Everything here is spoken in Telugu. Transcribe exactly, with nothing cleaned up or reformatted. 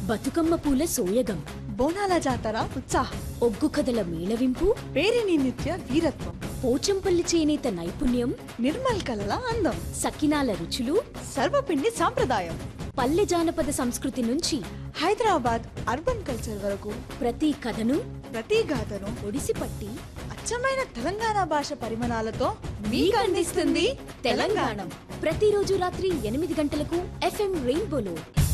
బతుకమ్మ పూల సోయగం, బోనాల జాతర ఉత్సాహం, ఒగ్గు కథల మేళవింపు, పేరిణి నిత్య వీరత్వం, పోచంపల్లి చేనేత నైపుణ్యం, నిర్మల్ కలల అందం, సకినాల రుచులు, సర్వపిండి సాంప్రదాయం, పల్లె జానపద సంస్కృతి నుంచి హైదరాబాద్ అర్బన్ కల్చర్ వరకు ప్రతి కథను, ప్రతి గాథను ఒడిసిపట్టి అచ్చమైన తెలంగాణ భాష పరిమాణాలతో మీకు అందిస్తుంది తెలంగాణ. ప్రతిరోజు రాత్రి ఎనిమిది గంటలకు ఎఫ్ఎం రెయిన్బోలో.